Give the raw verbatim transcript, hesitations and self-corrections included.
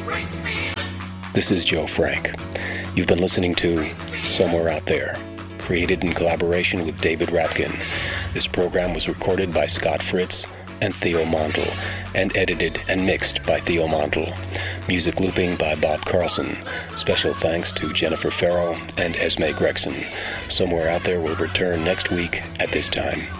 This is Joe Frank. You've been listening to Somewhere Out There, created in collaboration with David Rapkin. This program was recorded by Scott Fritz and Theo Mondel, and edited and mixed by Theo Mondel. Music looping by Bob Carlson. Special thanks to Jennifer Farrow and Esme Gregson. Somewhere Out There will return next week at this time.